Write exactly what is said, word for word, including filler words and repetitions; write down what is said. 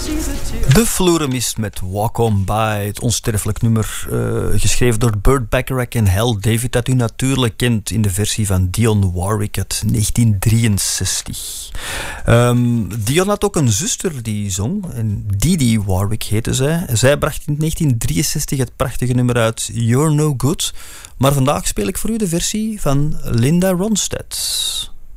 De Vloeremist met Walk On By, het onsterfelijk nummer uh, geschreven door Burt Bacharach en Hal David, dat u natuurlijk kent in de versie van Dionne Warwick uit negentien drieënzestig. Um, Dionne had ook een zuster die zong, en Didi Warwick heette zij. Zij bracht in negentien drieënzestig het prachtige nummer uit You're No Good, maar vandaag speel ik voor u de versie van Linda Ronstadt.